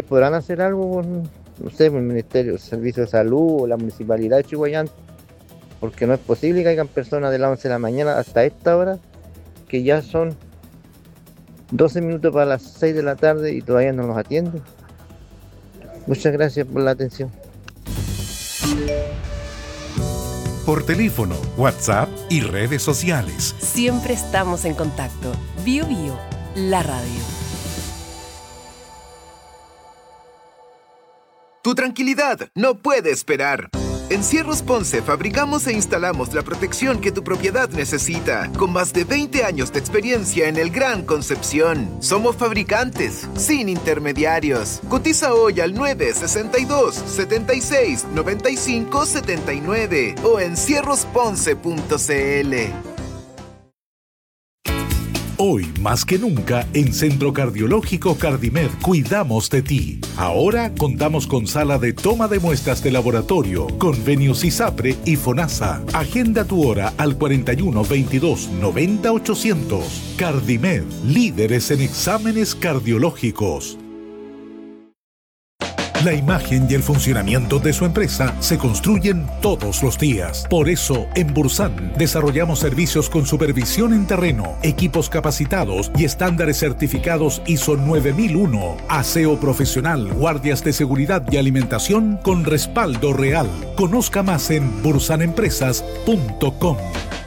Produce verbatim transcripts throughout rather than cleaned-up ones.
podrán hacer algo con, no sé, por el Ministerio de Servicio de Salud o la Municipalidad de Chihuayante? Porque no es posible que hayan personas de las once de la mañana hasta esta hora, que ya son doce minutos para las seis de la tarde y todavía no nos atienden. Muchas gracias por la atención. Por teléfono, WhatsApp y redes sociales. Siempre estamos en contacto. Bio Bio, la radio. Tu tranquilidad no puede esperar. En Cierros Ponce fabricamos e instalamos la protección que tu propiedad necesita, con más de veinte años de experiencia en el Gran Concepción. Somos fabricantes, sin intermediarios. Cotiza hoy al nueve sesenta y dos, setenta y seis, noventa y cinco, setenta y nueve o en cierros ponce punto c l. Hoy, más que nunca, en Centro Cardiológico Cardimed cuidamos de ti. Ahora contamos con sala de toma de muestras de laboratorio, convenios ISAPRE y FONASA. Agenda tu hora al cuarenta y uno, veintidós, noventa, ochocientos. Cardimed, líderes en exámenes cardiológicos. La imagen y el funcionamiento de su empresa se construyen todos los días. Por eso, en Bursan desarrollamos servicios con supervisión en terreno, equipos capacitados y estándares certificados I S O nueve mil uno, aseo profesional, guardias de seguridad y alimentación con respaldo real. Conozca más en bursan empresas punto com.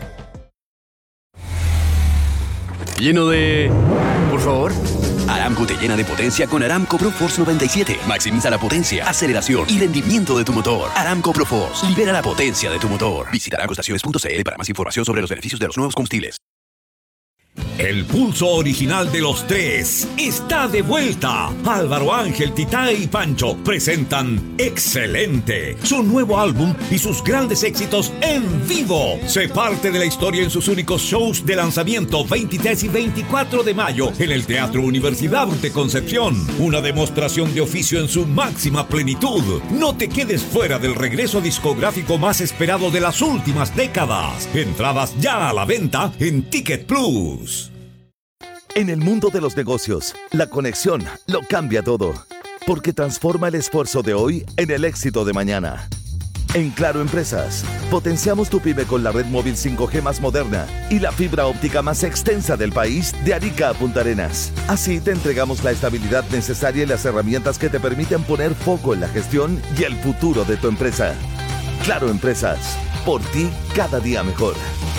Lleno de... Por favor. Aramco te llena de potencia con Aramco ProForce noventa y siete. Maximiza la potencia, aceleración y rendimiento de tu motor. Aramco ProForce. Libera la potencia de tu motor. Visita aramco estaciones punto c l para más información sobre los beneficios de los nuevos combustibles. El pulso original de los tres está de vuelta. Álvaro Ángel, Titá y Pancho presentan Excelente, su nuevo álbum y sus grandes éxitos en vivo. Se parte de la historia en sus únicos shows de lanzamiento veintitrés y veinticuatro de mayo en el Teatro Universidad de Concepción. Una demostración de oficio en su máxima plenitud. No te quedes fuera del regreso discográfico más esperado de las últimas décadas. Entradas ya a la venta en Ticket Plus. En el mundo de los negocios, la conexión lo cambia todo, porque transforma el esfuerzo de hoy en el éxito de mañana. En Claro Empresas, potenciamos tu pyme con la red móvil cinco G más moderna y la fibra óptica más extensa del país de Arica a Punta Arenas. Así te entregamos la estabilidad necesaria y las herramientas que te permiten poner foco en la gestión y el futuro de tu empresa. Claro Empresas, por ti cada día mejor.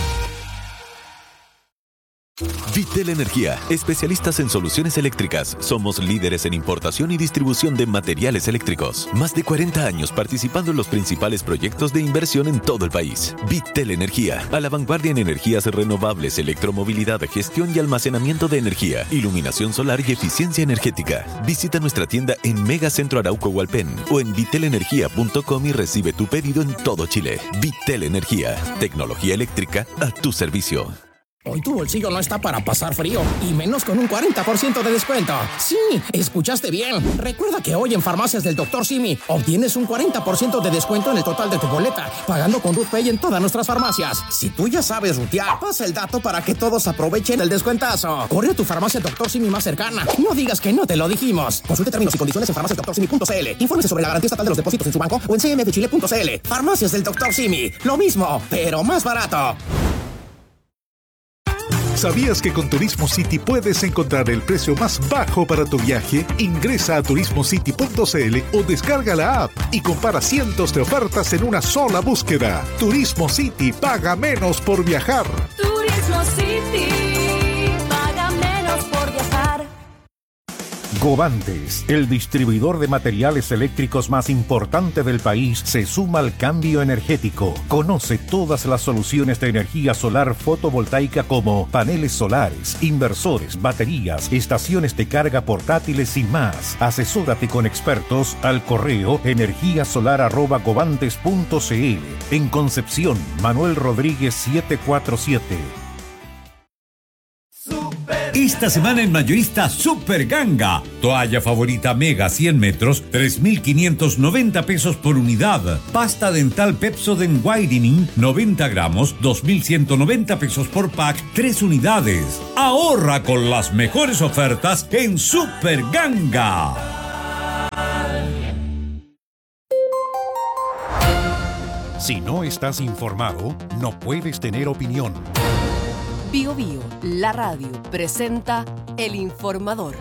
Vitel Energía, especialistas en soluciones eléctricas. Somos líderes en importación y distribución de materiales eléctricos. Más de cuarenta años participando en los principales proyectos de inversión en todo el país. Vitel Energía, a la vanguardia en energías renovables, electromovilidad, gestión y almacenamiento de energía, iluminación solar y eficiencia energética. Visita nuestra tienda en Megacentro Arauco Hualpén o en vitel energía punto com y recibe tu pedido en todo Chile. Vitel Energía, tecnología eléctrica a tu servicio. Hoy tu bolsillo no está para pasar frío, y menos con un cuarenta por ciento de descuento. Sí, escuchaste bien. Recuerda que hoy en Farmacias del doctor Simi obtienes un cuarenta por ciento de descuento en el total de tu boleta, pagando con RuthPay en todas nuestras farmacias. Si tú ya sabes rutear, pasa el dato para que todos aprovechen el descuentazo. Corre a tu farmacia doctor Simi más cercana. No digas que no te lo dijimos. Consulte términos y condiciones en farmacias doctor simi punto c l. Infórmese sobre la garantía estatal de los depósitos en su banco o en c m f chile punto c l. Farmacias del doctor Simi. Lo mismo, pero más barato. ¿Sabías que con Turismo City puedes encontrar el precio más bajo para tu viaje? Ingresa a turismo city punto c l o descarga la app y compara cientos de ofertas en una sola búsqueda. Turismo City, paga menos por viajar. Turismo City, paga menos por viajar. Govantes, el distribuidor de materiales eléctricos más importante del país, se suma al cambio energético. Conoce todas las soluciones de energía solar fotovoltaica como paneles solares, inversores, baterías, estaciones de carga portátiles y más. Asesórate con expertos al correo energía solar arroba govantes punto c l. En Concepción, Manuel Rodríguez setecientos cuarenta y siete. Esta semana en Mayorista Super Ganga. Toalla favorita Mega cien metros, tres mil quinientos noventa pesos por unidad. Pasta dental Pepsodent Whitening, noventa gramos, dos mil ciento noventa pesos por pack, tres unidades. Ahorra con las mejores ofertas en Super Ganga. Si no estás informado, no puedes tener opinión. Bio Bio, la radio, presenta El Informador.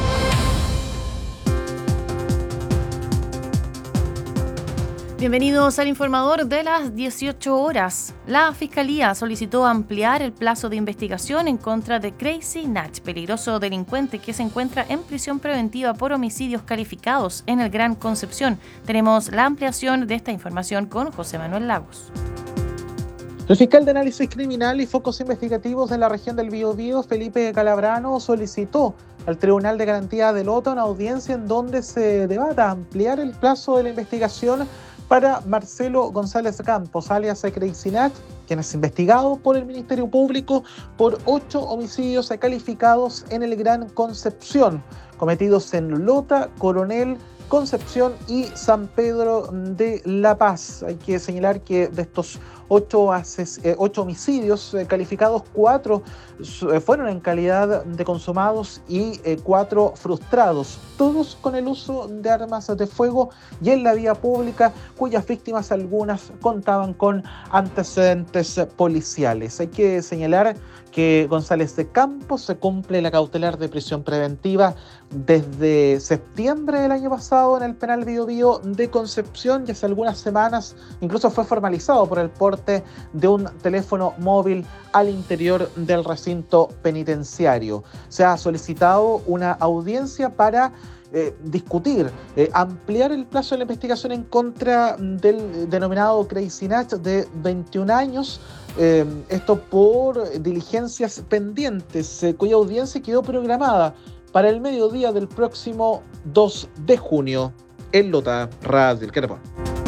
Bienvenidos al Informador de las dieciocho horas. La Fiscalía solicitó ampliar el plazo de investigación en contra de Crazy Nach, peligroso delincuente que se encuentra en prisión preventiva por homicidios calificados en el Gran Concepción. Tenemos la ampliación de esta información con José Manuel Lagos. El fiscal de análisis criminal y focos investigativos de la región del Biobío, Felipe Calabrano, solicitó al Tribunal de Garantía de Lota una audiencia en donde se debata ampliar el plazo de la investigación para Marcelo González Campos, alias Crazy Nach, quien es investigado por el Ministerio Público por ocho homicidios calificados en el Gran Concepción, cometidos en Lota, Coronel, Concepción y San Pedro de La Paz. Hay que señalar que de estos ocho, ases- eh, ocho homicidios eh, calificados, cuatro eh, fueron en calidad de consumados y eh, cuatro frustrados, todos con el uso de armas de fuego y en la vía pública, cuyas víctimas algunas contaban con antecedentes policiales. Hay que señalar que González de Campos se cumple la cautelar de prisión preventiva desde septiembre del año pasado en el penal Biobío de Concepción y hace algunas semanas incluso fue formalizado por el porte de un teléfono móvil al interior del recinto penitenciario. Se ha solicitado una audiencia para Eh, discutir, eh, ampliar el plazo de la investigación en contra del denominado Crazy Nach de veintiún años, eh, esto por diligencias pendientes, eh, cuya audiencia quedó programada para el mediodía del próximo dos de junio en Lota, Radio El Querepón.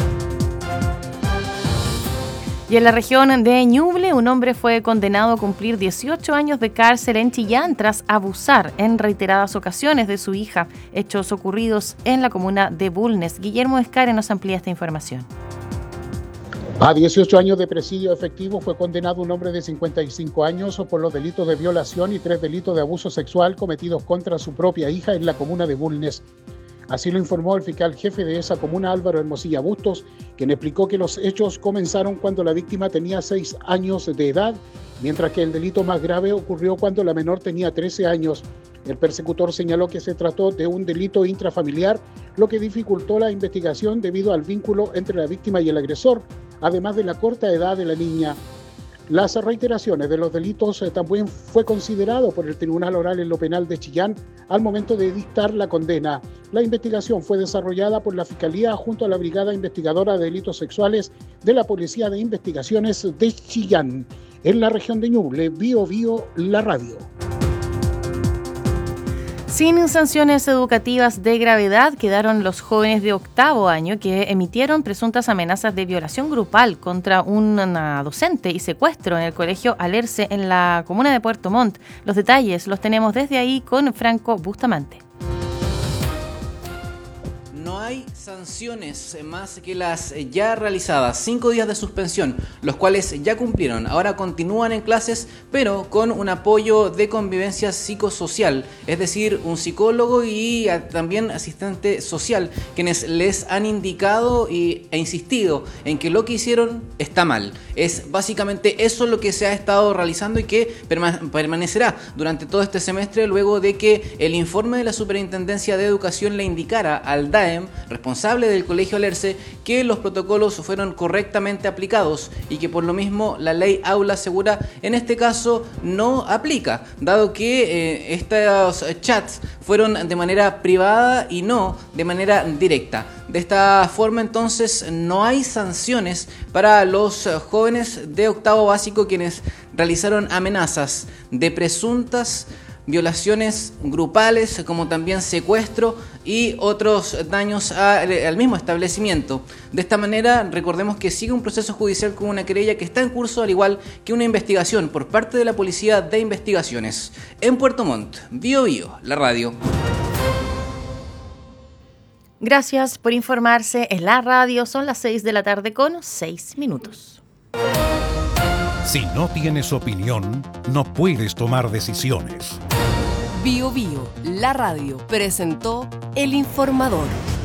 Y en la región de Ñuble, un hombre fue condenado a cumplir dieciocho años de cárcel en Chillán tras abusar en reiteradas ocasiones de su hija, hechos ocurridos en la comuna de Bulnes. Guillermo Escare nos amplía esta información. A dieciocho años de presidio efectivo fue condenado un hombre de cincuenta y cinco años por los delitos de violación y tres delitos de abuso sexual cometidos contra su propia hija en la comuna de Bulnes. Así lo informó el fiscal jefe de esa comuna, Álvaro Hermosilla Bustos, quien explicó que los hechos comenzaron cuando la víctima tenía seis años de edad, mientras que el delito más grave ocurrió cuando la menor tenía trece años. El persecutor señaló que se trató de un delito intrafamiliar, lo que dificultó la investigación debido al vínculo entre la víctima y el agresor, además de la corta edad de la niña. Las reiteraciones de los delitos eh, también fue considerado por el Tribunal Oral en lo Penal de Chillán al momento de dictar la condena. La investigación fue desarrollada por la Fiscalía junto a la Brigada Investigadora de Delitos Sexuales de la Policía de Investigaciones de Chillán. En la región de Ñuble, Biobío, la radio. Sin sanciones educativas de gravedad quedaron los jóvenes de octavo año que emitieron presuntas amenazas de violación grupal contra una docente y secuestro en el colegio Alerce en la comuna de Puerto Montt. Los detalles los tenemos desde ahí con Franco Bustamante. No hay sanciones más que las ya realizadas, cinco días de suspensión, los cuales ya cumplieron. Ahora continúan en clases, pero con un apoyo de convivencia psicosocial, es decir, un psicólogo y también asistente social, quienes les han indicado y, e insistido en que lo que hicieron está mal. Es básicamente eso lo que se ha estado realizando y que perma- permanecerá durante todo este semestre, luego de que el informe de la Superintendencia de Educación le indicara al D A E M, responsable del Colegio Alerce, que los protocolos fueron correctamente aplicados y que por lo mismo la ley Aula Segura en este caso no aplica, dado que eh, estos chats fueron de manera privada y no de manera directa. De esta forma entonces no hay sanciones para los jóvenes de octavo básico quienes realizaron amenazas de presuntas violaciones grupales, como también secuestro y otros daños a, al mismo establecimiento. De esta manera, recordemos que sigue un proceso judicial con una querella que está en curso, al igual que una investigación por parte de la Policía de Investigaciones. En Puerto Montt, Biobío, la radio. Gracias por informarse en la radio. Son las seis de la tarde con seis minutos. Si no tienes opinión, no puedes tomar decisiones. Bio Bio, la radio, presentó El Informador.